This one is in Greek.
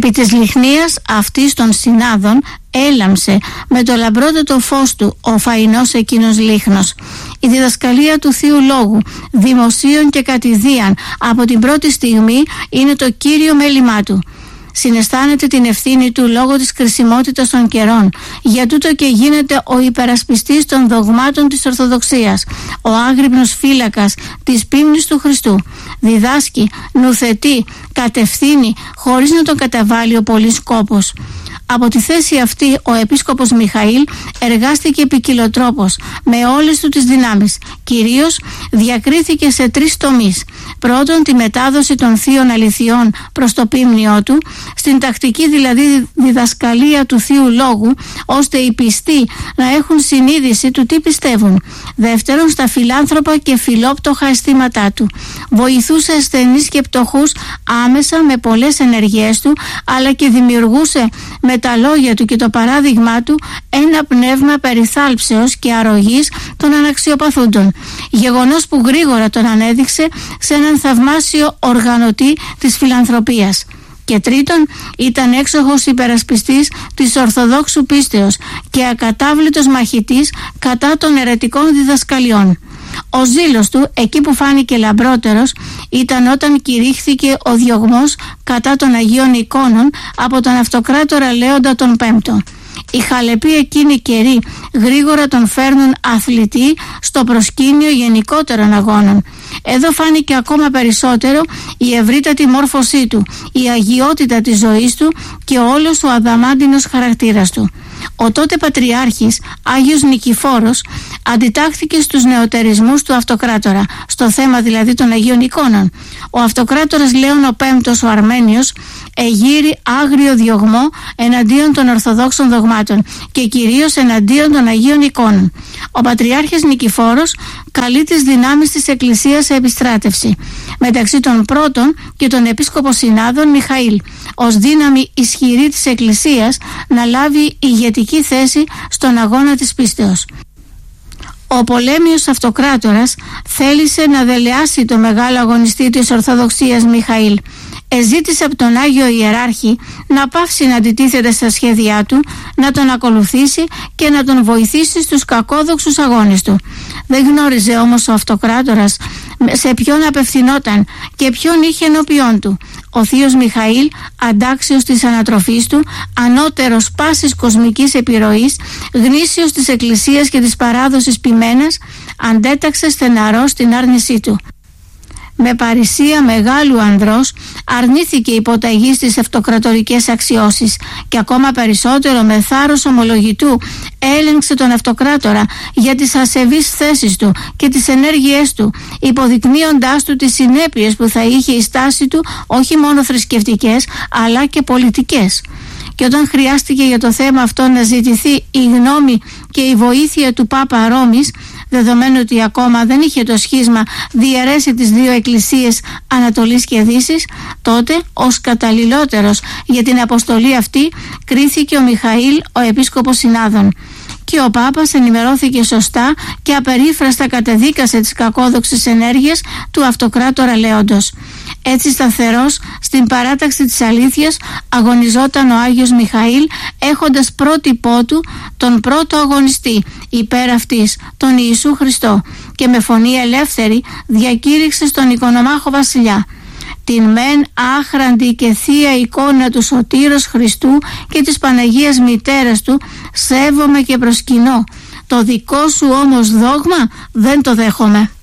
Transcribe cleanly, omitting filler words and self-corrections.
Επί της λιχνίας αυτής των συνάδων έλαμψε με το λαμπρότατο φως του ο φαϊνός εκείνος λίχνος. Η διδασκαλία του Θείου Λόγου, δημοσίων και κατηδίαν, από την πρώτη στιγμή είναι το κύριο μέλημά του. Συναισθάνεται την ευθύνη του λόγω της κρισιμότητας των καιρών. Για τούτο και γίνεται ο υπερασπιστής των δογμάτων της Ορθοδοξίας, ο άγρυπνος φύλακας της πίμνης του Χριστού. Διδάσκει, νουθετεί, κατευθύνει, χωρίς να τον καταβάλει ο πολύς κόπος. Από τη θέση αυτή ο επίσκοπος Μιχαήλ εργάστηκε ποικιλοτρόπως με όλες του τις δυνάμεις. Κυρίως διακρίθηκε σε 3 τομείς. Πρώτον, τη μετάδοση των θείων αληθιών προς το πίμνιό του, στην τακτική δηλαδή διδασκαλία του Θείου Λόγου, ώστε οι πιστοί να έχουν συνείδηση του τι πιστεύουν. Δεύτερον, στα φιλάνθρωπα και φιλόπτωχα αισθήματά του. Βοηθούσε ασθενείς και πτωχούς άμεσα με πολλές ενεργειές του, αλλά και δημιουργούσε με τα λόγια του και το παράδειγμά του ένα πνεύμα περιθάλψεως και αρρωγής των αναξιοπαθούντων, γεγονός που γρήγορα τον ανέδειξε σε έναν θαυμάσιο οργανωτή της φιλανθρωπίας. Και τρίτον, ήταν έξοχος υπερασπιστής της Ορθοδόξου πίστεως και ακατάβλητος μαχητής κατά των αιρετικών διδασκαλιών. Ο ζήλος του, εκεί που φάνηκε λαμπρότερος, ήταν όταν κηρύχθηκε ο διωγμός κατά των Αγίων Εικόνων από τον Αυτοκράτορα Λέοντα τον Πέμπτο. Οι χαλεποί εκείνοι καιροί γρήγορα τον φέρνουν αθλητή στο προσκήνιο γενικότερων αγώνων. Εδώ φάνηκε ακόμα περισσότερο η ευρύτατη μόρφωσή του, η αγιότητα της ζωής του και όλος ο αδαμάντινος χαρακτήρας του. Ο τότε πατριάρχης Άγιος Νικηφόρος αντιτάχθηκε στους νεωτερισμούς του Αυτοκράτορα, στο θέμα δηλαδή των Αγίων Εικόνων. Ο Αυτοκράτορας Λέων ο Πέμπτος ο Αρμένιος εγείρει άγριο διωγμό εναντίον των Ορθοδόξων δογμάτων και κυρίως εναντίον των Αγίων Εικόνων. Ο Πατριάρχης Νικηφόρος καλεί τις δυνάμεις της Εκκλησίας σε επιστράτευση, μεταξύ των πρώτων και των επίσκοπο συνάδων Μιχαήλ, ως δύναμη ισχυρή της Εκκλησίας να λάβει ηγετική θέση στον αγώνα της πίστεως. Ο πολέμιος Αυτοκράτορας θέλησε να δελεάσει το μεγάλο αγωνιστή της Ορθοδοξίας Μιχαήλ. Εζήτησε από τον Άγιο Ιεράρχη να πάυσει να αντιτίθεται στα σχέδιά του, να τον ακολουθήσει και να τον βοηθήσει στους κακόδοξους αγώνες του. Δεν γνώριζε όμως ο Αυτοκράτορας σε ποιον απευθυνόταν και ποιον είχε ενώπιόν του. Ο θείος Μιχαήλ, αντάξιος της ανατροφής του, ανώτερος πάσης κοσμικής επιρροής, γνήσιος της Εκκλησίας και της παράδοσης ποιμένας, αντέταξε στεναρός την άρνησή του. Με παρησία μεγάλου ανδρός αρνήθηκε υποταγή στις αυτοκρατορικές αξιώσεις και ακόμα περισσότερο με θάρρος ομολογητού έλεγξε τον Αυτοκράτορα για τις ασεβείς θέσεις του και τις ενέργειές του, υποδεικνύοντάς του τις συνέπειες που θα είχε η στάση του όχι μόνο θρησκευτικές αλλά και πολιτικές. Και όταν χρειάστηκε για το θέμα αυτό να ζητηθεί η γνώμη και η βοήθεια του Πάπα Ρώμης, δεδομένου ότι ακόμα δεν είχε το σχίσμα διαιρέσει τις δύο εκκλησίες Ανατολής και Δύσης, τότε ως καταλληλότερος για την αποστολή αυτή κρίθηκε ο Μιχαήλ, ο επίσκοπος συνάδων. Και ο Πάπας ενημερώθηκε σωστά και απερίφραστα κατεδίκασε τις κακόδοξες ενέργειες του Αυτοκράτορα Λέοντος. Έτσι σταθερός στην παράταξη της αλήθειας αγωνιζόταν ο Άγιος Μιχαήλ, έχοντας πρότυπό του τον πρώτο αγωνιστή υπέρ αυτής, τον Ιησού Χριστό, και με φωνή ελεύθερη διακήρυξε στον οικονομάχο βασιλιά: «Την μεν άχραντη και θεία εικόνα του Σωτήρος Χριστού και της Παναγίας Μητέρας του σέβομαι και προσκυνώ. Το δικό σου όμως δόγμα δεν το δέχομαι».